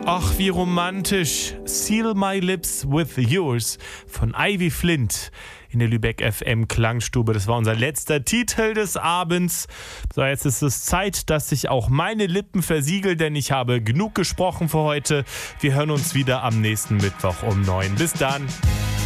Ach, wie romantisch. Seal My Lips with Yours von Ivy Flint in der Lübeck FM Klangstube. Das war unser letzter Titel des Abends. So, jetzt ist es Zeit, dass ich auch meine Lippen versiegel, denn ich habe genug gesprochen für heute. Wir hören uns wieder am nächsten Mittwoch um 9. Bis dann.